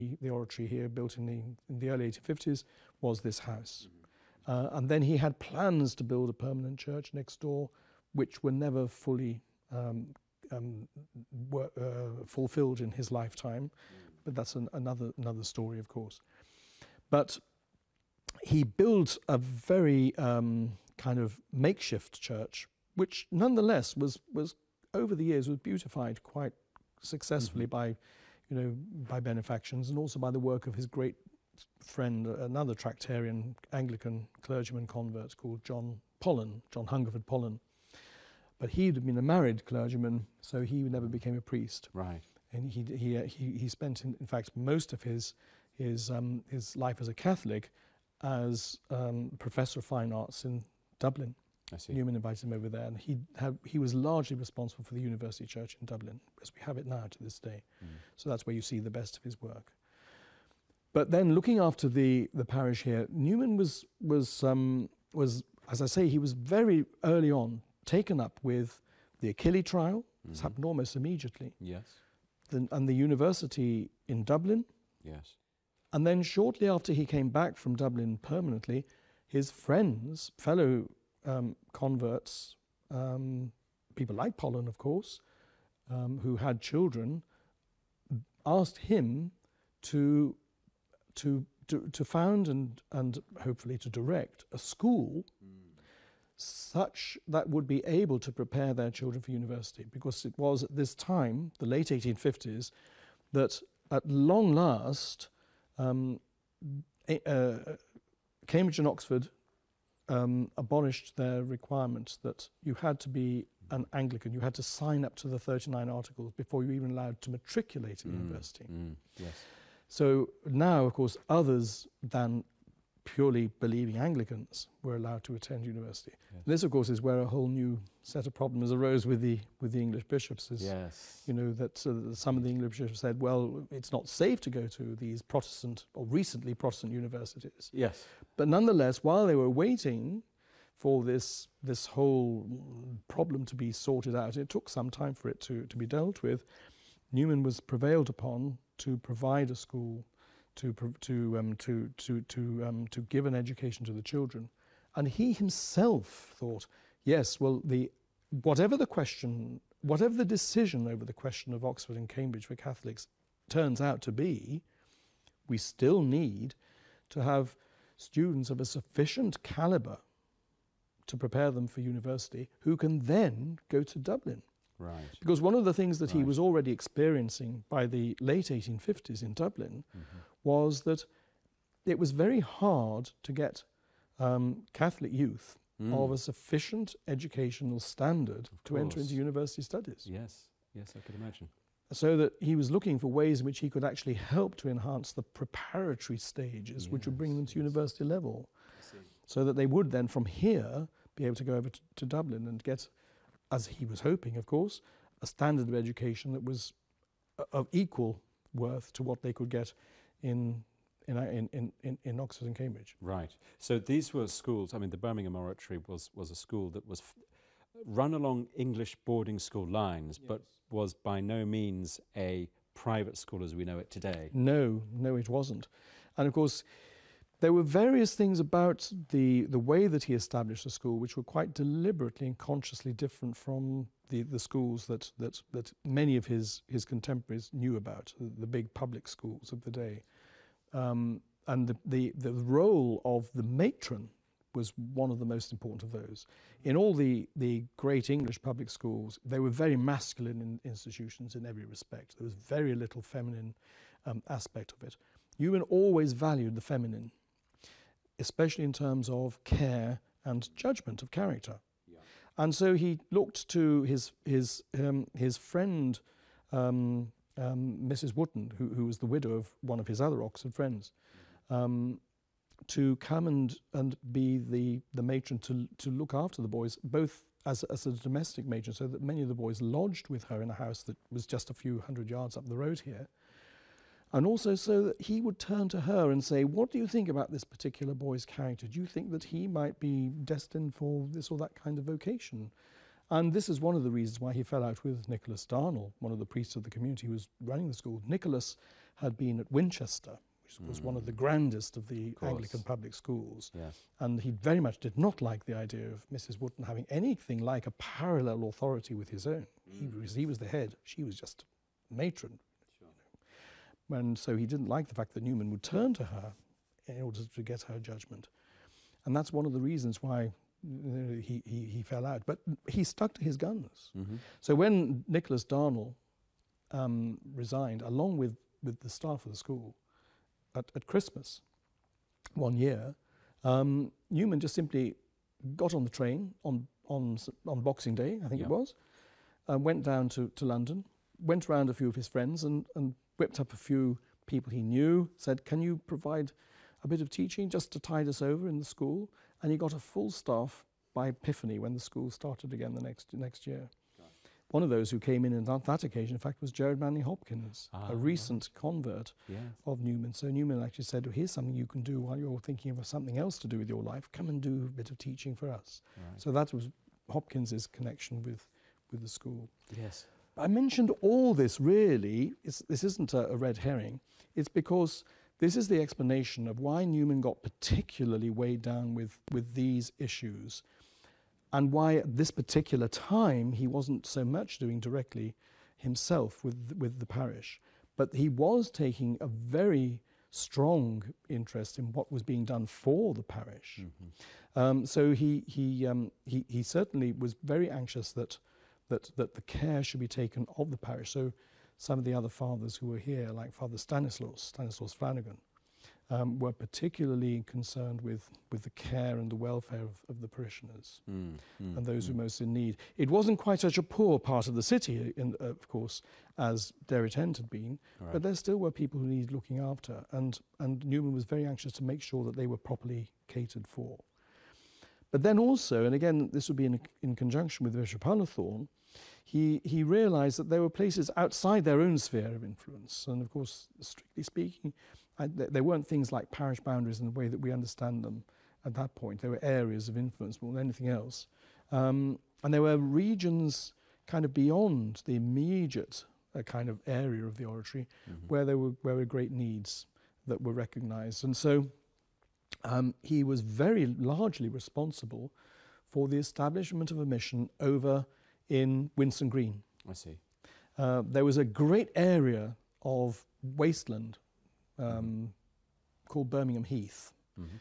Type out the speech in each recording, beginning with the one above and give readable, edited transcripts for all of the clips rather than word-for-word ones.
The oratory here, built in the early 1850s, was this house. And then he had plans to build a permanent church next door, which were never fully fulfilled in his lifetime. But that's another story, of course. But he built a very kind of makeshift church, which nonetheless was over the years was beautified quite successfully by benefactions, and also by the work of his great friend, another Tractarian Anglican clergyman convert called John Hungerford Pollen. But he'd been a married clergyman, so he never became a priest. Right. And he spent in fact most of his life as a Catholic as professor of fine arts in Dublin. I see. Newman invited him over there, and he was largely responsible for the University Church in Dublin, as we have it now to this day. So that's where you see the best of his work. But then, looking after the parish here, Newman was, as I say, he was very early on taken up with the Achille trial. This happened almost immediately. Yes. And the university in Dublin. Yes. And then shortly after he came back from Dublin permanently, his friends, fellow converts, people like Pollen, of course, who had children, asked him to found and hopefully to direct a school such that would be able to prepare their children for university, because it was at this time, the late 1850s, that at long last Cambridge and Oxford abolished their requirement that you had to be an Anglican, you had to sign up to the 39 Articles before you were even allowed to matriculate in university. Yes. So now, of course, others than purely believing Anglicans were allowed to attend university. Yes. This, of course, is where a whole new set of problems arose with the English bishops. Yes. You know, that some of the English bishops said, well, it's not safe to go to these Protestant or recently Protestant universities. Yes. But nonetheless, while they were waiting for this whole problem to be sorted out, it took some time for it to be dealt with. Newman was prevailed upon to provide a school to give an education to the children, and he himself thought, yes, well, whatever the decision over the question of Oxford and Cambridge for Catholics turns out to be, we still need to have students of a sufficient calibre to prepare them for university, who can then go to Dublin. Right. Because one of the things that he was already experiencing by the late 1850s in Dublin was that it was very hard to get Catholic youth of a sufficient educational standard to enter into university studies. Yes, yes, I could imagine. So that he was looking for ways in which he could actually help to enhance the preparatory stages, which would bring them to university level, so that they would then from here be able to go over to Dublin and get, as he was hoping, of course, a standard of education that was of equal worth to what they could get in Oxford and Cambridge. Right. So these were schools. I mean, the Birmingham Oratory was a school that was run along English boarding school lines, but was by no means a private school as we know it today. No, it wasn't. And of course, there were various things about the way that he established the school which were quite deliberately and consciously different from the schools that many of his contemporaries knew about, the big public schools of the day. And the role of the matron was one of the most important of those. In all the great English public schools, they were very masculine institutions in every respect. There was very little feminine aspect of it. Newman always valued the feminine, especially in terms of care and judgment of character. Yeah. And so he looked to his friend, Mrs. Wootton, who was the widow of one of his other Oxford friends, to come and be the matron to look after the boys, both as a domestic matron, so that many of the boys lodged with her in a house that was just a few hundred yards up the road here. And also so that he would turn to her and say, what do you think about this particular boy's character? Do you think that he might be destined for this or that kind of vocation? And this is one of the reasons why he fell out with Nicholas Darnell, one of the priests of the community who was running the school. Nicholas had been at Winchester, which was one of the grandest of the Anglican public schools. Yes. And he very much did not like the idea of Mrs. Wootton having anything like a parallel authority with his own. He was the head, she was just matron. Sure. And so he didn't like the fact that Newman would turn to her in order to get her judgment. And that's one of the reasons why he fell out. But he stuck to his guns. Mm-hmm. So when Nicholas Darnell resigned, along with the staff of the school, at Christmas one year, Newman just simply got on the train on Boxing Day, I think it was, went down to London, went around a few of his friends and whipped up a few people he knew, said, can you provide a bit of teaching just to tide us over in the school? And he got a full staff by Epiphany when the school started again the next year. One of those who came in on that occasion, in fact, was Gerard Manley Hopkins, a recent convert of Newman. So Newman actually said, well, here's something you can do while you're thinking of something else to do with your life. Come and do a bit of teaching for us. Right. So that was Hopkins's connection with the school. Yes. I mentioned all this really, this isn't a red herring. It's because this is the explanation of why Newman got particularly weighed down with these issues, and why at this particular time he wasn't so much doing directly himself with the parish, but he was taking a very strong interest in what was being done for the parish. Mm-hmm. So he certainly was very anxious that the care should be taken of the parish. So some of the other fathers who were here, like Father Stanislaus Flanagan, were particularly concerned with the care and the welfare of the parishioners and those who were most in need. It wasn't quite such a poor part of the city, of course, as Derry End had been, but there still were people who needed looking after, and Newman was very anxious to make sure that they were properly catered for. But then also, and again, this would be in conjunction with Bishop Ullathorne, he realised that there were places outside their own sphere of influence, and of course, strictly speaking, there weren't things like parish boundaries in the way that we understand them at that point. There were areas of influence more than anything else. And there were regions kind of beyond the immediate kind of area of the oratory where there were great needs that were recognised. And so he was very largely responsible for the establishment of a mission over in Winson Green. I see. There was a great area of wasteland called Birmingham Heath,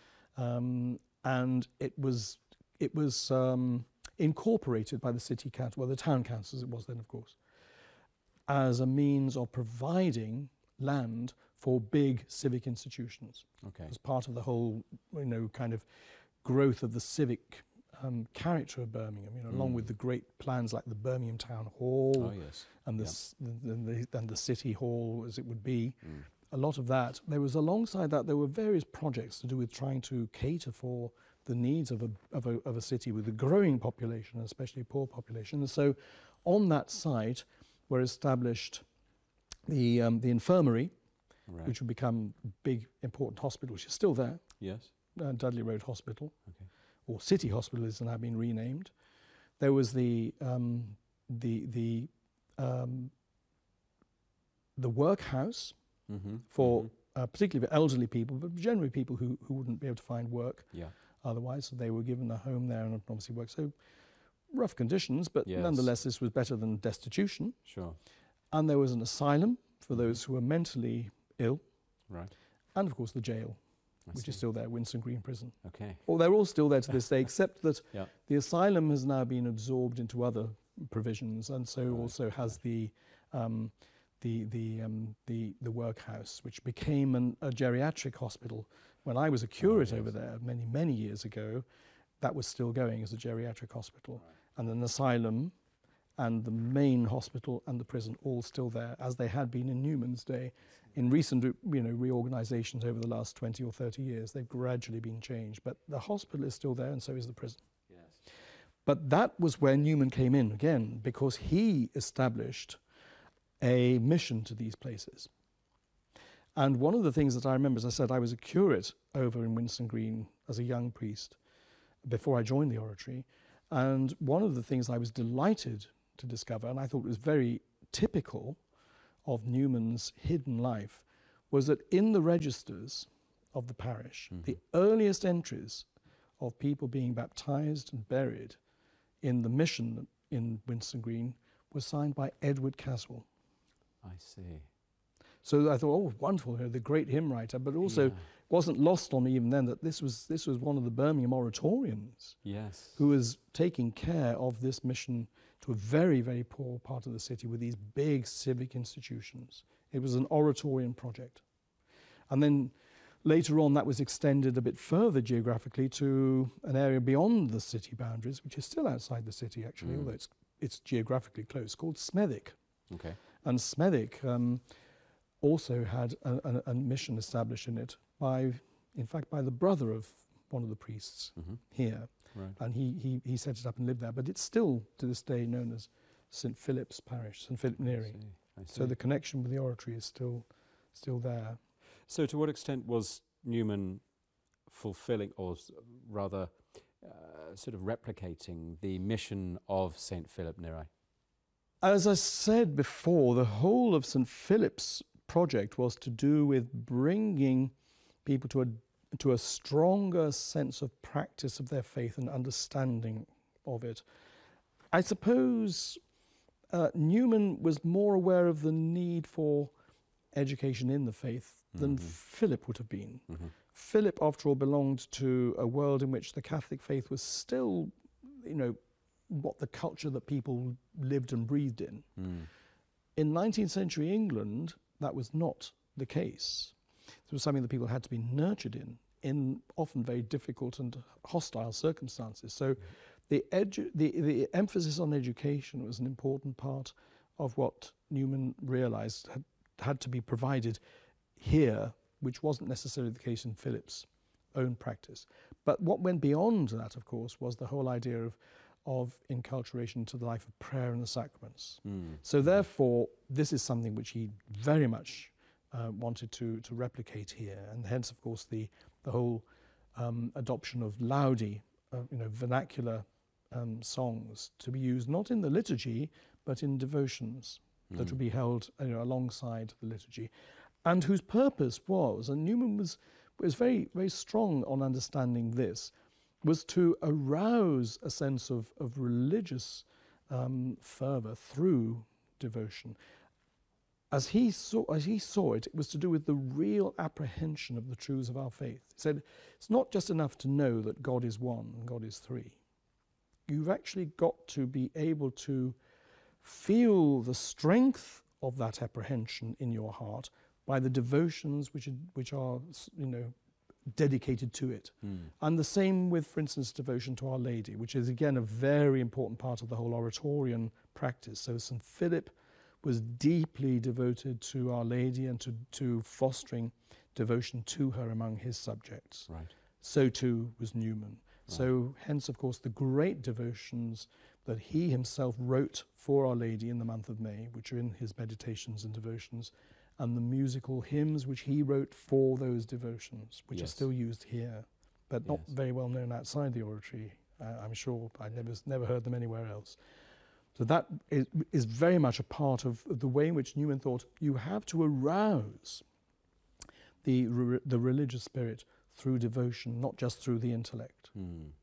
and it was incorporated by the city council, well, the town council as it was then, of course, as a means of providing land for big civic institutions. Okay. As part of the whole, kind of growth of the civic character of Birmingham, along with the great plans like the Birmingham Town Hall and the City Hall, as it would be. A lot of that. There was alongside that, there were various projects to do with trying to cater for the needs of a city with a growing population, especially a poor population. And so on that site were established the infirmary, which would become a big, important hospital, which is still there. Yes. Dudley Road Hospital, or City Hospital has now been renamed. There was the workhouse, for particularly for elderly people, but generally people who wouldn't be able to find work otherwise. So they were given a home there and obviously work. So rough conditions, but nonetheless this was better than destitution. Sure. And there was an asylum for those who were mentally ill. Right. And of course the jail, which is still there, Winson Green Prison. Okay. Well, they're all still there to this day, except that the asylum has now been absorbed into other provisions, and so also has the workhouse, which became a geriatric hospital. When I was a curate over there many years ago, that was still going as a geriatric hospital. And an asylum and the main hospital and the prison all still there, as they had been in Newman's day. In recent reorganisations over the last 20 or 30 years, they've gradually been changed. But the hospital is still there, and so is the prison. Yes. But that was where Newman came in again, because he established a mission to these places. And one of the things that I remember, as I said, I was a curate over in Winson Green as a young priest before I joined the oratory. And one of the things I was delighted to discover, and I thought was very typical of Newman's hidden life, was that in the registers of the parish, the earliest entries of people being baptized and buried in the mission in Winston Green were signed by Edward Caswell. I see. So I thought, oh, wonderful, the great hymn writer, but also wasn't lost on me even then that this was one of the Birmingham Oratorians who was taking care of this mission to a very, very poor part of the city with these big civic institutions. It was an Oratorian project. And then later on that was extended a bit further geographically to an area beyond the city boundaries, which is still outside the city actually, although it's geographically close, called Smethwick. Okay. And Smethwick also had a mission established in it by the brother of one of the priests here. Right. And he set it up and lived there. But it's still, to this day, known as St. Philip's Parish, St. Philip Neri. I see. So the connection with the oratory is still there. So to what extent was Newman fulfilling, or rather sort of replicating the mission of St. Philip Neri? As I said before, the whole of St. Philip's project was to do with bringing people to a stronger sense of practice of their faith and understanding of it. I suppose Newman was more aware of the need for education in the faith than Philip would have been. Philip, after all, belonged to a world in which the Catholic faith was still, what the culture that people lived and breathed in. In 19th century England, that was not the case. It was something that people had to be nurtured in often very difficult and hostile circumstances. So the emphasis on education was an important part of what Newman realized had to be provided here, which wasn't necessarily the case in Philip's own practice. But what went beyond that, of course, was the whole idea of inculturation into the life of prayer and the sacraments. So therefore, this is something which he very much wanted to replicate here, and hence, of course, the whole adoption of laudi, vernacular songs to be used not in the liturgy, but in devotions that would be held alongside the liturgy, and whose purpose was, and Newman was very, very strong on understanding this, was to arouse a sense of religious fervour through devotion. As he saw it, it was to do with the real apprehension of the truths of our faith. He said, it's not just enough to know that God is one and God is three. You've actually got to be able to feel the strength of that apprehension in your heart by the devotions which are dedicated to it. And the same with, for instance, devotion to Our Lady, which is again a very important part of the whole Oratorian practice. So St. Philip was deeply devoted to Our Lady and to fostering devotion to her among his subjects. Right. So too was Newman. Right. So hence, of course, the great devotions that he himself wrote for Our Lady in the month of May, which are in his meditations and devotions, and the musical hymns which he wrote for those devotions, which are still used here, but not very well known outside the oratory. I'm sure I never heard them anywhere else. So that is very much a part of the way in which Newman thought you have to arouse the religious spirit through devotion, not just through the intellect.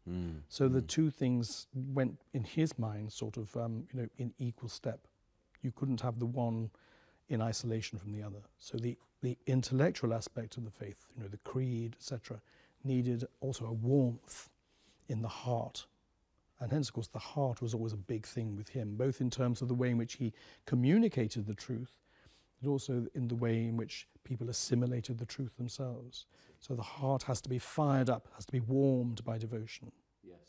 So the two things went, in his mind, sort of in equal step. You couldn't have the one in isolation from the other. So the intellectual aspect of the faith, the creed, etc., needed also a warmth in the heart. And hence, of course, the heart was always a big thing with him, both in terms of the way in which he communicated the truth, but also in the way in which people assimilated the truth themselves. So the heart has to be fired up, has to be warmed by devotion. Yes.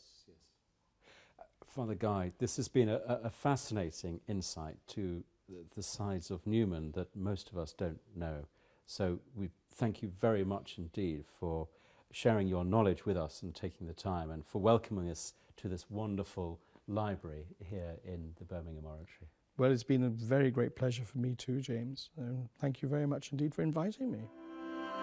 Father Guy, this has been a fascinating insight to the sides of Newman that most of us don't know. So we thank you very much indeed for sharing your knowledge with us and taking the time, and for welcoming us to this wonderful library here in the Birmingham Oratory. Well, it's been a very great pleasure for me too, James. Thank you very much indeed for inviting me.